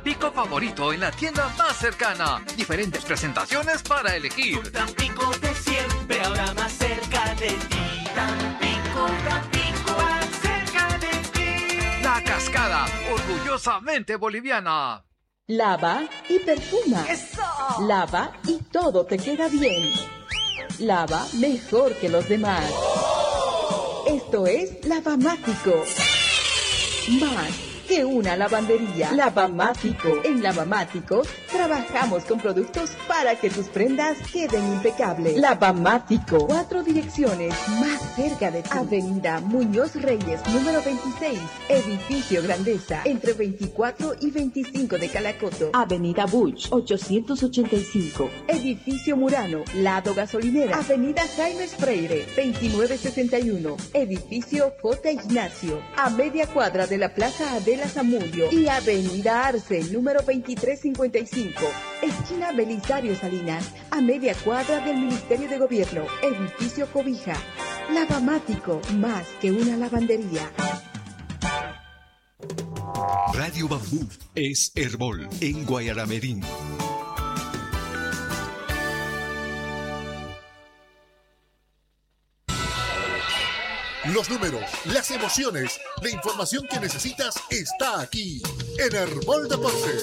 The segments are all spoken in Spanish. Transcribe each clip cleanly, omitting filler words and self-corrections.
Tampico favorito en la tienda más cercana. Diferentes presentaciones para elegir. Tu Tampico de siempre, ahora más cerca de ti. Tampico, Tampico, más cerca de ti. La Cascada, orgullosamente boliviana. Lava y perfuma. ¡Eso! Lava y todo te queda bien. Lava mejor que los demás. Esto es Lavamático. Más que una lavandería. Lavamático. En Lavamático trabajamos con productos para que tus prendas queden impecables. Lavamático. 4 direcciones más cerca de ti. Avenida Muñoz Reyes, número 26. Edificio Grandeza, entre 24 y 25 de Calacoto. Avenida Buch, 885. Edificio Murano, lado gasolinera. Avenida Jaime Freire, 2961. Edificio J. Ignacio, a media cuadra de la Plaza Adela Zamudio. Y Avenida Arce, número 2355. Esquina Belisario Salinas, a media cuadra del Ministerio de Gobierno. Edificio Cobija. Lavamático, más que una lavandería. Radio Bambú es Herbol en Guayaramerín. Los números, las emociones, la información que necesitas está aquí en Herbol Deportes.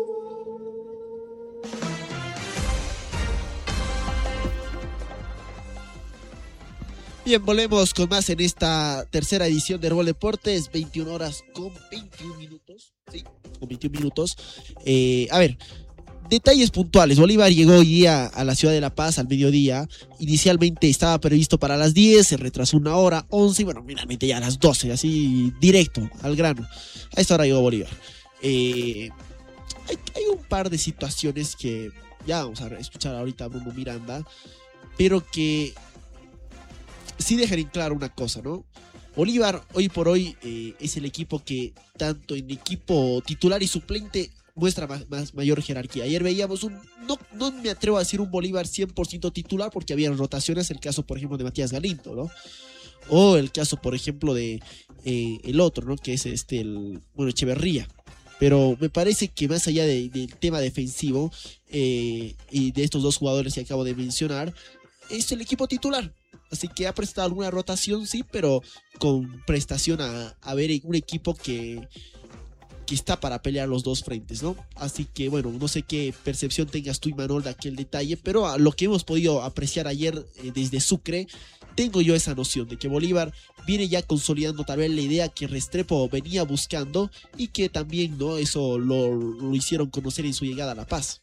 Bien, volvemos con más en esta tercera edición de Herbol Deportes, 21 horas con 21 minutos. Sí, con 21 minutos. A ver, detalles puntuales. Bolívar llegó hoy día a la ciudad de La Paz al mediodía. Inicialmente estaba previsto para las 10, se retrasó una hora, 11, y bueno, finalmente ya a las 12, así directo, al grano. A esta hora llegó Bolívar. Hay un par de situaciones que ya vamos a escuchar ahorita a Bruno Miranda, pero que sí dejan en claro una cosa, ¿no? Bolívar hoy por hoy es el equipo que tanto en equipo titular y suplente muestra mayor jerarquía. Ayer veíamos no me atrevo a decir un Bolívar 100% titular porque había rotaciones, el caso por ejemplo de Matías Galindo, ¿no? O el caso por ejemplo de el otro, ¿no? Que es Echeverría. Pero me parece que más allá del tema defensivo y de estos dos jugadores que acabo de mencionar, es el equipo titular. Así que ha prestado alguna rotación, sí, pero con prestación a ver un equipo que está para pelear los dos frentes, ¿no? Así que, bueno, no sé qué percepción tengas tú, Imanol, de aquel detalle, pero a lo que hemos podido apreciar ayer desde Sucre, tengo yo esa noción de que Bolívar viene ya consolidando tal vez la idea que Restrepo venía buscando y que también, ¿no? Eso lo hicieron conocer en su llegada a La Paz.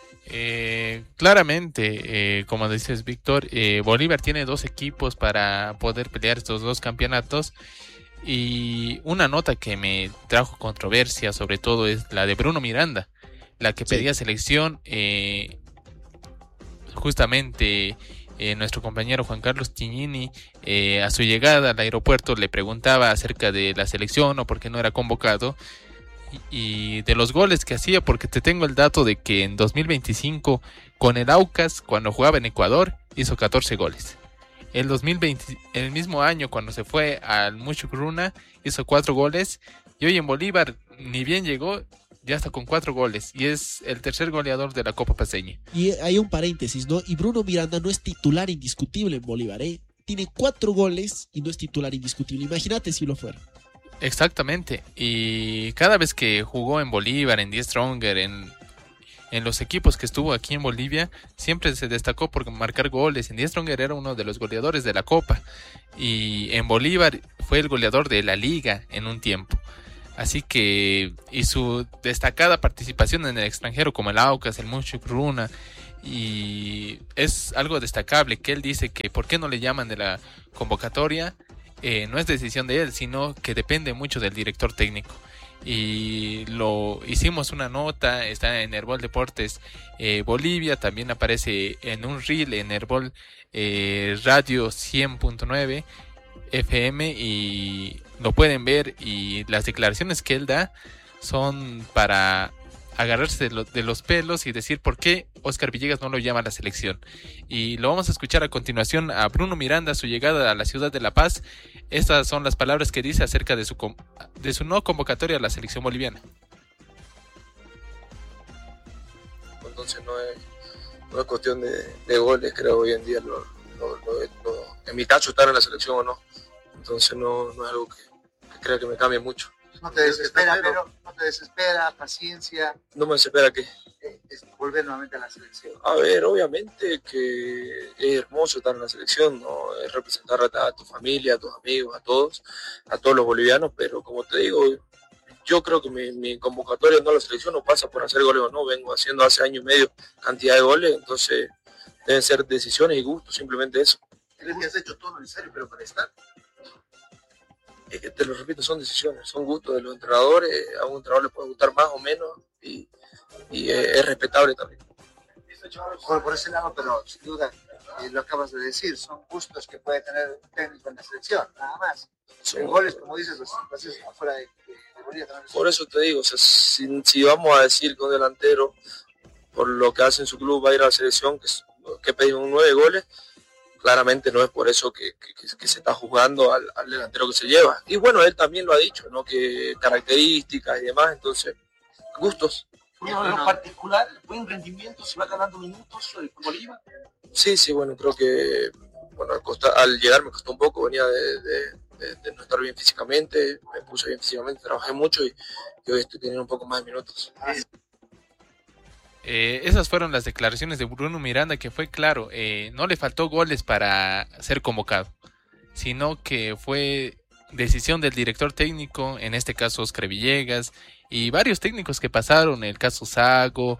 Claramente, como dices Víctor, Bolívar tiene dos equipos para poder pelear estos dos campeonatos, y una nota que me trajo controversia sobre todo es la de Bruno Miranda, la que pedía selección. Justamente nuestro compañero Juan Carlos Tignini a su llegada al aeropuerto le preguntaba acerca de la selección o por qué no era convocado y de los goles que hacía, porque te tengo el dato de que en 2025 con el Aucas, cuando jugaba en Ecuador, hizo 14 goles. El 2020, el mismo año cuando se fue al Muchugruna, hizo 4 goles, y hoy en Bolívar ni bien llegó, ya está con 4 goles y es el tercer goleador de la Copa Paceña. Y hay un paréntesis, ¿no? Y Bruno Miranda no es titular indiscutible en Bolívar, ¿eh? Tiene 4 goles y no es titular indiscutible. Imagínate si lo fuera. Exactamente, y cada vez que jugó en Bolívar, en Die Stronger, en los equipos que estuvo aquí en Bolivia, siempre se destacó por marcar goles. En Die Stronger era uno de los goleadores de la Copa, y en Bolívar fue el goleador de la Liga en un tiempo. Así que, y su destacada participación en el extranjero como el Aucas, el Muchugruna, y es algo destacable que él dice que por qué no le llaman de la convocatoria. No es decisión de él, sino que depende mucho del director técnico. Y lo hicimos una nota, está en Herbol Deportes Bolivia, también aparece en un reel en Herbol Radio 100.9 FM y lo pueden ver, y las declaraciones que él da son para agarrarse de los pelos y decir por qué Oscar Villegas no lo llama a la selección. Y lo vamos a escuchar a continuación a Bruno Miranda, su llegada a la ciudad de La Paz. Estas son las palabras que dice acerca de su no convocatoria a la selección boliviana. entonces no es cuestión de goles, creo hoy en día, en mi caso estar en la selección o no, entonces no es algo que creo que me cambie mucho. No te desespera, pero no te desespera, paciencia. No me desespera que volver nuevamente a la selección. A ver, obviamente que es hermoso estar en la selección, ¿no? Es representar a tu familia, a tus amigos, a todos los bolivianos, pero como te digo, yo creo que mi convocatoria no a la selección no pasa por hacer goles o no, vengo haciendo hace año y medio cantidad de goles, entonces deben ser decisiones y gustos, simplemente eso. ¿Crees que has hecho todo lo necesario pero para estar? Te lo repito, son decisiones, son gustos de los entrenadores, a un entrenador le puede gustar más o menos y es respetable también. Por ese lado, pero sin duda, lo acabas de decir, son gustos que puede tener un técnico en la selección, nada más. Son goles, como dices, los haces afuera de Bolivia también. Por eso te digo, o sea, si vamos a decir que un delantero, por lo que hace en su club, va a ir a la selección, que pide 9 goles, claramente no es por eso que se está juzgando al delantero que se lleva. Y bueno, él también lo ha dicho, ¿no? Que características y demás, entonces, gustos. En lo particular, buen rendimiento, se va ganando minutos con Bolívar. Sí, bueno, creo que al llegar me costó un poco, venía de no estar bien físicamente, me puse bien físicamente, trabajé mucho y hoy estoy teniendo un poco más de minutos. Esas fueron las declaraciones de Bruno Miranda, que fue claro, no le faltó goles para ser convocado, sino que fue decisión del director técnico, en este caso Óscar Villegas, y varios técnicos que pasaron, el caso Sago,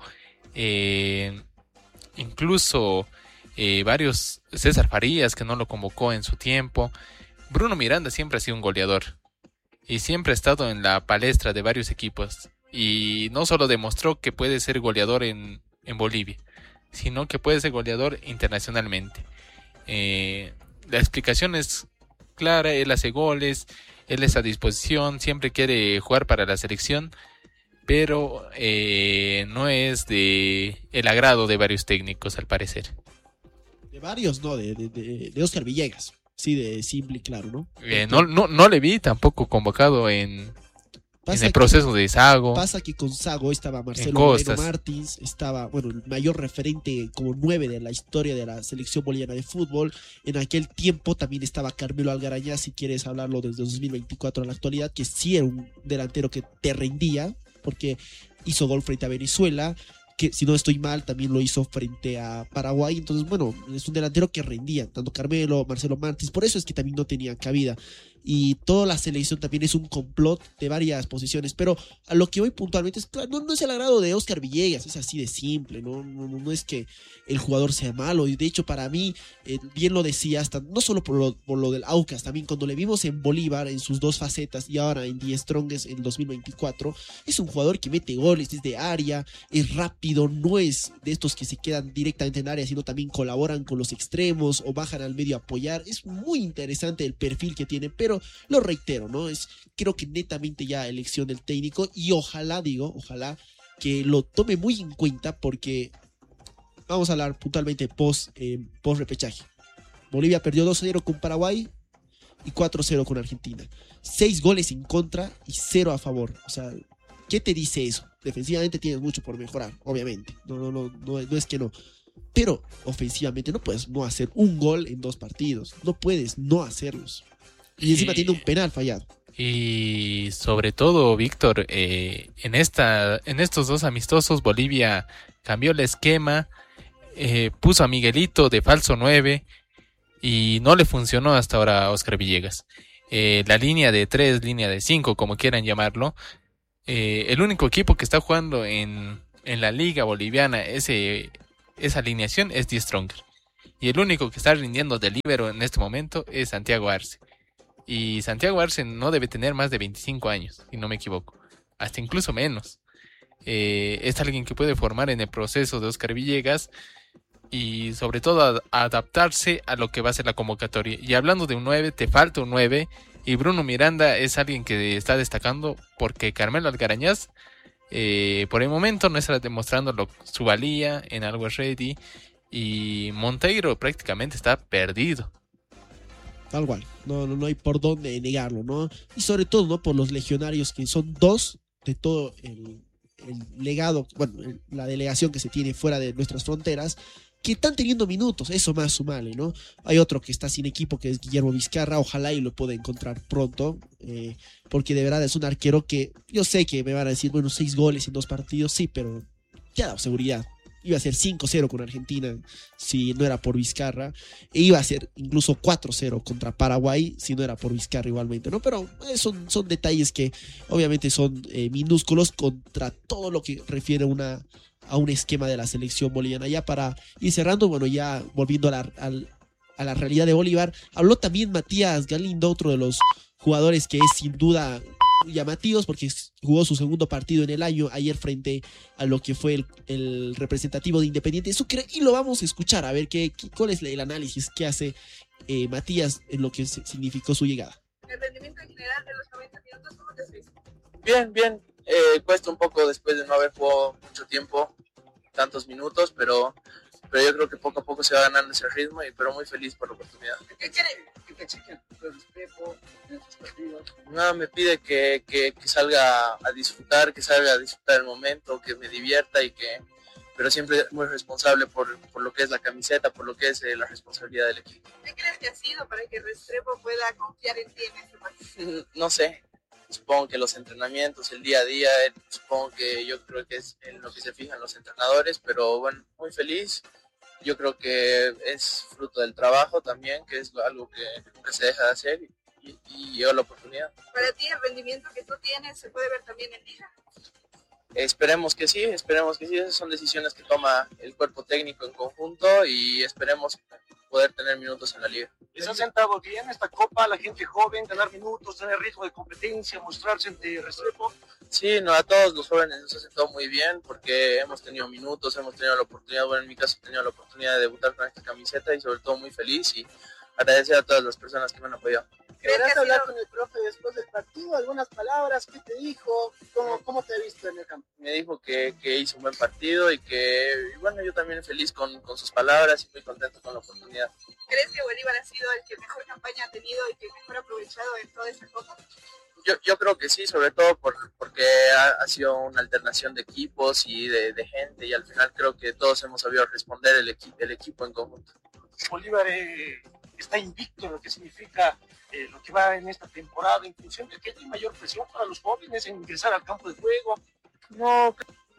incluso varios, César Farías, que no lo convocó en su tiempo. Bruno Miranda siempre ha sido un goleador y siempre ha estado en la palestra de varios equipos, y no solo demostró que puede ser goleador en Bolivia, sino que puede ser goleador internacionalmente. La explicación es clara, él hace goles, él está a disposición, siempre quiere jugar para la selección, pero no es de el agrado de varios técnicos, al parecer. De varios, no, de Óscar Villegas. Sí, de simple y claro, ¿no? No le vi tampoco convocado en el proceso de Sago. Pasa que con Sago estaba Marcelo Moreno Martins, estaba, el mayor referente como 9 de la historia de la selección boliviana de fútbol. En aquel tiempo también estaba Carmelo Algarañaz, si quieres hablarlo desde 2024 a la actualidad, que sí era un delantero que te rendía, porque hizo gol frente a Venezuela, que si no estoy mal también lo hizo frente a Paraguay. Entonces es un delantero que rendía, tanto Carmelo, Marcelo Martins, por eso es que también no tenía cabida. Y toda la selección también es un complot de varias posiciones, pero a lo que voy puntualmente es, claro, no es el agrado de Óscar Villegas, es así de simple, no es que el jugador sea malo, y de hecho para mí, bien lo decía, hasta no solo por lo del Aucas, también cuando le vimos en Bolívar en sus dos facetas y ahora en The Strongest en 2024, es un jugador que mete goles desde área, es rápido, no es de estos que se quedan directamente en área, sino también colaboran con los extremos o bajan al medio a apoyar. Es muy interesante el perfil que tiene, pero lo reitero, creo que netamente ya elección del técnico, y ojalá que lo tome muy en cuenta, porque vamos a hablar puntualmente post repechaje. Bolivia perdió 2-0 con Paraguay y 4-0 con Argentina. 6 goles en contra y 0 a favor. O sea, ¿qué te dice eso? Defensivamente tienes mucho por mejorar, obviamente. No es que no. Pero ofensivamente no puedes no hacer un gol en 2 partidos. No puedes no hacerlos. Y encima tiene un penal fallado. Y sobre todo, Víctor, en estos 2 amistosos, Bolivia cambió el esquema, puso a Miguelito de falso 9 y no le funcionó hasta ahora a Óscar Villegas. La línea de 3, línea de 5, como quieran llamarlo, el único equipo que está jugando en la liga boliviana esa alineación es The Stronger. Y el único que está rindiendo de líbero en este momento es Santiago Arce. Y Santiago Arce no debe tener más de 25 años, si no me equivoco. Hasta incluso menos. Es alguien que puede formar en el proceso de Óscar Villegas y sobre todo adaptarse a lo que va a ser la convocatoria. Y hablando de un 9, te falta un 9. Y Bruno Miranda es alguien que está destacando porque Carmelo Algarañaz por el momento no está demostrando su valía en Always Ready. Y Monteiro prácticamente está perdido. Tal cual, no hay por dónde negarlo, ¿no? Y sobre todo, ¿no? Por los legionarios, que son 2 de todo legado, bueno, la delegación que se tiene fuera de nuestras fronteras, que están teniendo minutos, eso más sumale, ¿no? Hay otro que está sin equipo, que es Guillermo Vizcarra, ojalá y lo pueda encontrar pronto, porque de verdad es un arquero que, yo sé que me van a decir, bueno, 6 goles en 2 partidos, sí, pero ya ha dado seguridad. Iba a ser 5-0 con Argentina si no era por Vizcarra, e iba a ser incluso 4-0 contra Paraguay si no era por Vizcarra igualmente, ¿no? Pero son detalles que obviamente son minúsculos contra todo lo que refiere a un esquema de la selección boliviana. Ya para ir cerrando, bueno, ya volviendo a la realidad de Bolívar, habló también Matías Galindo, otro de los jugadores que es sin duda llamativos porque jugó su segundo partido en el año ayer frente a lo que fue el representativo de Independiente Sucre, y lo vamos a escuchar a ver cuál es el análisis que hace Matías en lo que significó su llegada. El rendimiento en general de los 90 minutos, ¿cómo te sientes? Bien. Cuesta un poco después de no haber jugado mucho tiempo, tantos minutos, pero yo creo que poco a poco se va ganando ese ritmo, pero muy feliz por la oportunidad. ¿Qué te exigen? Nada, me pide que salga a disfrutar, el momento, que me divierta pero siempre muy responsable por lo que es la camiseta, por lo que es la responsabilidad del equipo. ¿Qué crees que ha sido para que Restrepo pueda confiar en ti en este partido? No sé, supongo que los entrenamientos, el día a día, supongo que yo creo que es en lo que se fijan los entrenadores, pero bueno, muy feliz. Yo creo que es fruto del trabajo también, que es algo que nunca se deja de hacer y llegó la oportunidad. Para ti el rendimiento que tú tienes se puede ver también en liga. Esperemos que sí, esas son decisiones que toma el cuerpo técnico en conjunto y esperemos poder tener minutos en la liga. ¿Les han sentado bien esta copa, la gente joven, ganar minutos, tener ritmo de competencia, mostrarse ante Restrepo? Sí, a todos los jóvenes nos ha sentado muy bien porque hemos tenido minutos, hemos tenido la oportunidad, bueno, en mi caso he tenido la oportunidad de debutar con esta camiseta y sobre todo muy feliz y agradecer a todas las personas que me han apoyado. ¿Querrás hablar con el profe después del partido? ¿Algunas palabras? ¿Qué te dijo? ¿Cómo te ha visto en el campo? Me dijo que hizo un buen partido y bueno, yo también feliz con sus palabras y muy contento con la oportunidad. ¿Crees que Bolívar ha sido el que mejor campaña ha tenido y que mejor ha aprovechado en toda esta copa? Yo creo que sí, sobre todo porque ha sido una alternación de equipos y de gente y al final creo que todos hemos sabido responder el equipo en conjunto. Bolívar está invicto en lo que significa lo que va en esta temporada, en función de que hay mayor presión para los jóvenes en ingresar al campo de juego. No.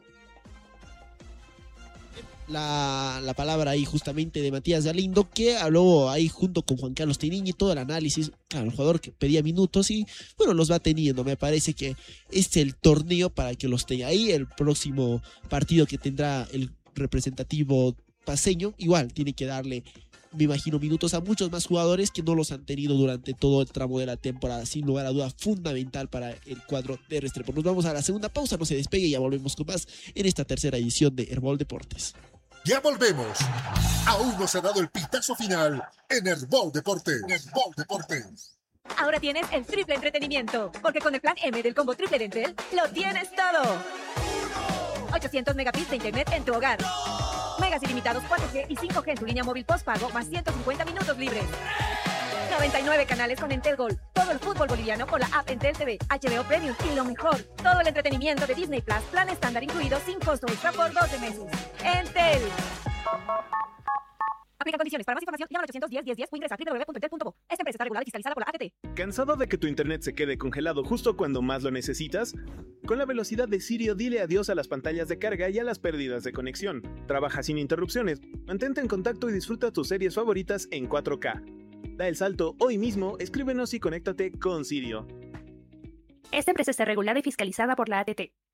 La palabra ahí justamente de Matías Galindo, que habló ahí junto con Juan Carlos Teniñi, todo el análisis, claro, el jugador que pedía minutos y bueno, los va teniendo. Me parece que es el torneo para que los tenga ahí. El próximo partido que tendrá el representativo paceño, igual tiene que darle, me imagino, minutos a muchos más jugadores que no los han tenido durante todo el tramo de la temporada. Sin lugar a duda, fundamental para el cuadro de Restrepo. Nos vamos a la segunda pausa, no se despegue y ya volvemos con más en esta tercera edición de Herbol Deportes. Ya volvemos. Aún no se ha dado el pitazo final en Herbol Deportes. Ahora tienes el triple entretenimiento, porque con el plan M del combo triple de Entel, lo tienes todo. 800 megabits de internet en tu hogar. Megas ilimitados 4G y 5G en tu línea móvil postpago, más 150 minutos libres. 99 canales con Entel Gol. Todo el fútbol boliviano con la app Entel TV, HBO Premium y lo mejor, todo el entretenimiento de Disney Plus, plan estándar incluido sin costo extra por 12 meses. Entel. Aplica condiciones. Para más información, llama al 810-1010 o ingresa a www.entel.co. Esta empresa está regulada y fiscalizada por la ATT. ¿Cansado de que tu internet se quede congelado justo cuando más lo necesitas? Con la velocidad de Sirio, dile adiós a las pantallas de carga y a las pérdidas de conexión. Trabaja sin interrupciones, mantente en contacto y disfruta tus series favoritas en 4K. Da el salto hoy mismo, escríbenos y conéctate con Sirio. Esta empresa está regulada y fiscalizada por la ATT.